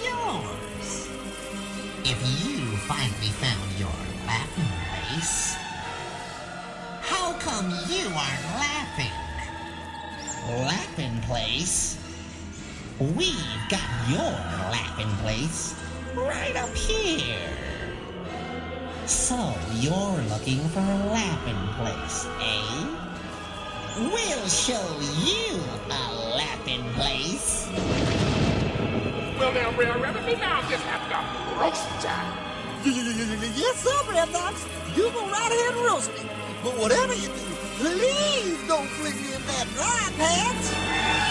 yours. If you finally found your laughing place, how come you aren't laughing? Laughing place? We've got your laughing place right up here. So you're looking for a laughing place, eh? We'll show you a laughing place. Well, now, Brer Rabbit, we now just have to roast time. Yes, sir, Red Fox. You go right ahead and roast me. But whatever you do, please don't fling me in that dry patch.